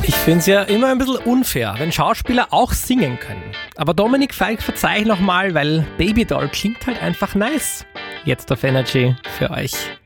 Ich finde es ja immer ein bisschen unfair, wenn Schauspieler auch singen können. Aber Dominik Feig, verzeih nochmal, weil Babydoll klingt halt einfach nice. Jetzt auf Energy für euch.